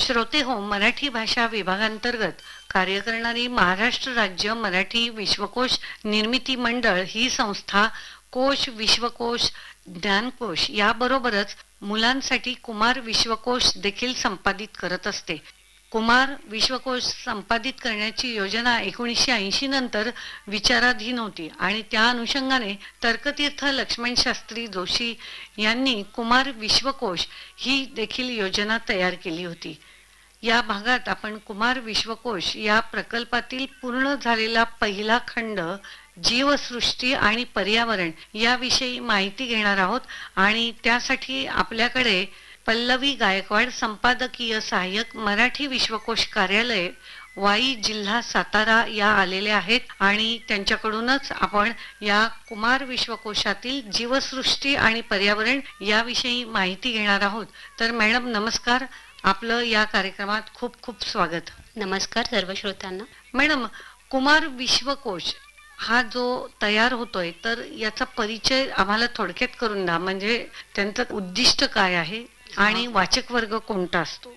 श्रोते हो, मराठी भाषा विभागांतर्गत कार्य करणारी महाराष्ट्र राज्य मराठी विश्वकोश निर्मिती मंडळ ही संस्था कोश, विश्वकोश, ज्ञानकोश याबरोबरच मुलांसाठी कुमार विश्वकोश देखील संपादित करत असते. कुमार विश्वकोश संपादित करण्याची योजना 1980 नंतर विचाराधीन होती आणि त्या अनुषंगाने तर्कतीर्थ लक्ष्मण शास्त्री जोशी यांनी कुमार विश्वकोश ही देखील योजना तयार केली होती. या भागात आपण कुमार विश्वकोश या प्रकल्पातील पूर्ण झालेला पहिला खंड जीवसृष्टी आणि पर्यावरण याविषयी माहिती घेणार आहोत आणि त्यासाठी आपल्याकडे पल्लवी गायकवाड, संपादकीय सहाय्यक, मराठी विश्वकोश कार्यालय, वाई, जिल्हा सातारा या आलेले आहेत आणि त्यांच्याकडूनच आपण या कुमार विश्वकोशातील जीवसृष्टी आणि पर्यावरण याविषयी माहिती घेणार आहोत. तर मॅडम नमस्कार, आपलं या कार्यक्रमात खूप खूप स्वागत. नमस्कार सर्व श्रोत्यांना. मॅडम, कुमार विश्वकोश हा जो तयार होतोय तर याचा परिचय आम्हाला थोडक्यात करून द्या. म्हणजे त्यांचं उद्दिष्ट काय आहे आणि वाचक वर्ग कोणता असतो?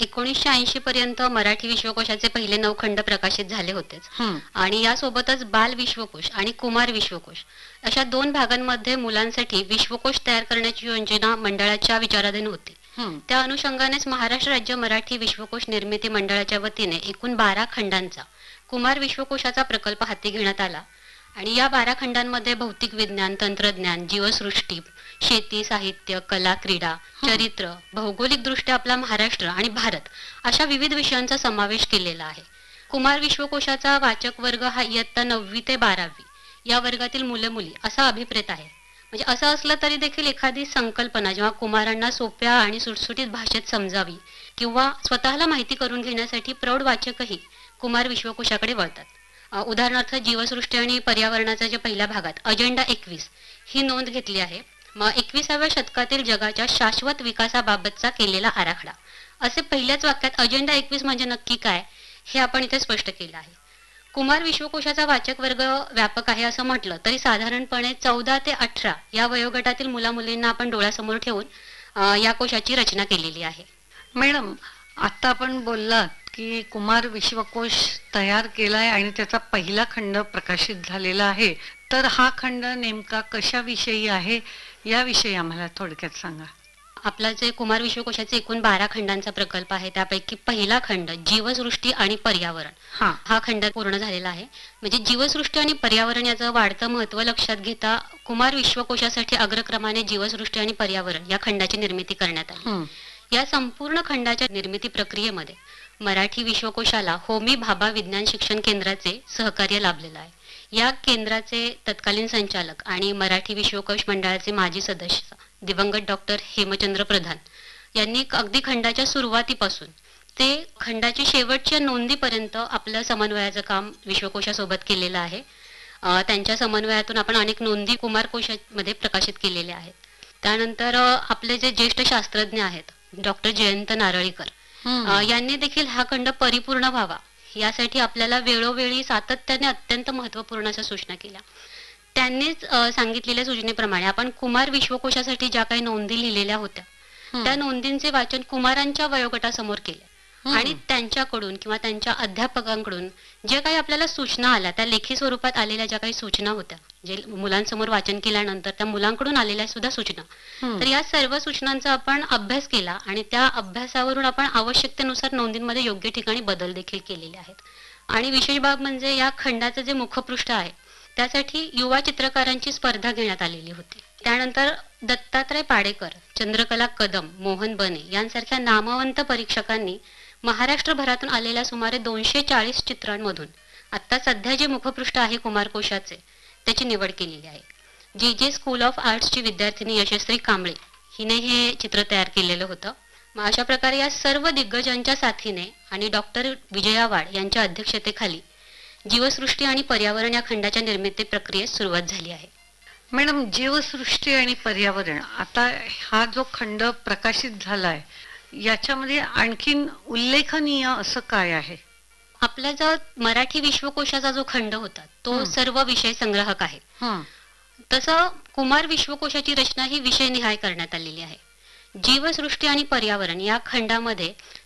1980 पर्यंत मराठी विश्वकोशाचे पहिले 9 खंड प्रकाशित झाले होतेच आणि यासोबतच बाल विश्वकोश आणि कुमार विश्वकोश अशा 2 भागांमध्ये मुलांसाठी विश्वकोश तयार करण्याची योजना मंडळाच्या विचाराधीन होती. त्या अनुषंगानेच महाराष्ट्र राज्य मराठी विश्वकोश निर्मिती मंडळाच्या वतीने एकूण 12 खंडांचा कुमार विश्वकोशाचा प्रकल्प हाती घेण्यात आला आणि या 12 खंडांमध्ये भौतिक विज्ञान, तंत्रज्ञान, जीवसृष्टी, शेती, साहित्य, कला, क्रीडा, चरित्र, भौगोलिक दृष्ट्या आपला महाराष्ट्र आणि भारत अशा विविध विषयांचा समावेश केलेला आहे. कुमार विश्वकोशाचा वाचक वर्ग हा इयत्ता 9वी ते 12वी या वर्गातील मुलं मुली असा अभिप्रेत आहे. म्हणजे असं असलं तरी देखील एखादी संकल्पना जेव्हा कुमारांना सोप्या आणि सुटसुटीत भाषेत समजावी किंवा स्वतःला माहिती करून घेण्यासाठी प्रौढ वाचकही कुमार विश्वकोशाकडे वळतात. उदाहरणार्थ जीवसृष्टी आणि पर्यावरणाच्या ज्या पहिल्या भागात अजेंडा 21 ही नोंद घेतली आहे. मग 21व्या शतकातील जगाच्या शाश्वत विकासाबाबतचा केलेला आराखडा असे पहिल्याच वाक्यात अजेंडा 21 म्हणजे नक्की काय हे आपण इथे स्पष्ट केलं आहे. कुमार विश्वकोशाचा वाचक वर्ग व्यापक आहे असं म्हटलं तरी साधारणपणे 14 ते 18 या वयोगटातील मुलामुलींना आपण डोळ्यासमोर ठेवून या कोशाची रचना केलेली आहे. मॅडम, आता आपण बोललात की कुमार विश्वकोश तयार केलाय आणि त्याचा पहिला खंड प्रकाशित झालेला आहे, तर हा खंड नेमका कशाविषयी आहे याविषयी आम्हाला थोडक्यात सांगा. आपला जे कुमार विश्वकोशाचे एकूण 12 खंडांचा प्रकल्प आहे त्यापैकी पहिला खंड जीवसृष्टी आणि पर्यावरण हा खंड पूर्ण झालेला आहे. म्हणजे जीवसृष्टी आणि पर्यावरण याचं वाढतं महत्व लक्षात घेता कुमार विश्वकोशासाठी अग्रक्रमाने जीवसृष्टी आणि पर्यावरण या खंडाची निर्मिती करण्यात आली. या संपूर्ण खंडाच्या निर्मिती प्रक्रियेमध्ये मराठी विश्वकोशाला होमी भाभा विज्ञान शिक्षण केंद्राचे सहकार्य लाभलेलं आहे. या केंद्राचे तत्कालीन संचालक आणि मराठी विश्वकोश मंडळाचे माजी सदस्य दिवंगत डॉक्टर हेमचंद्र प्रधान यांनी अगदी खंडाच्या सुरुवातीपासून ते खंडाच्या शेवटच्या नोंदीपर्यंत आपलं समन्वयाचं काम विश्वकोशासोबत केलेलं आहे. त्यांच्या समन्वयातून आपण अनेक नोंदी कुमार कोशामध्ये प्रकाशित केलेल्या आहेत. त्यानंतर आपले जे ज्येष्ठ शास्त्रज्ञ आहेत डॉक्टर जयंत नारळीकर यांनी देखील हा खंड परिपूर्ण व्हावा यासाठी आपल्याला वेळोवेळी सातत्याने अत्यंत महत्वपूर्ण अशा सूचना केल्या. त्यांनीच सांगितलेल्या सूचनेप्रमाणे आपण कुमार विश्वकोशासाठी ज्या काही नोंदी लिहिलेल्या होत्या त्या नोंदींचे वाचन कुमारांच्या वयोगटासमोर केले आणि त्यांच्याकडून किंवा त्यांच्या अध्यापकांकडून जे काही आपल्याला सूचना आल्या त्या लेखी स्वरूपात आलेल्या ज्या काही सूचना होत्या, जे मुलांसमोर वाचन केल्यानंतर त्या मुलांकडून आलेल्या सुद्धा सूचना, तर या सर्व सूचनांचा आपण अभ्यास केला आणि त्या अभ्यासावरून आपण आवश्यकतेनुसार नोंदींमध्ये योग्य ठिकाणी बदल देखील केलेले आहेत. आणि विशेष बाब म्हणजे या खंडाचं जे मुखपृष्ठ आहे त्यासाठी युवा चित्रकारांची स्पर्धा घेण्यात आलेली होती. त्यानंतर दत्तात्रय पाडेकर, चंद्रकला कदम, मोहन बने यांसारख्या नामवंत परीक्षकांनी महाराष्ट्रभरातून आलेल्या सुमारे 240 चित्रांमधून आता सध्या जे मुखपृष्ठ आहे कुमार कोशाचे त्याची निवड केलेली आहे. जे स्कूल ऑफ आर्ट्सची विद्यार्थिनी यशस्वी कांबळे हिने हे चित्र तयार केलेलं होतं. मग अशा प्रकारे या सर्व दिग्गजांच्या साथीने आणि डॉक्टर विजया वाड यांच्या अध्यक्षतेखाली जीवसृष्टी आणि पर्यावरण या खंडाच्या निर्मिती प्रक्रियेत सुरुवात झाली आहे. मॅडम, जीवसृष्टी आणि पर्यावरण आता हा जो खंड प्रकाशित झालाय याच्यामध्ये आणखीन उल्लेखनीय असं काय आहे? आपला जो मराठी विश्वकोशाचा जो खंड होता तो सर्व विषय संग्राहक आहे. तसं कुमार विश्वकोशाची रचना ही विषयनिहाय करण्यात आलेली आहे. जीवसृष्टी आणि पर्यावरण या खंडामध्ये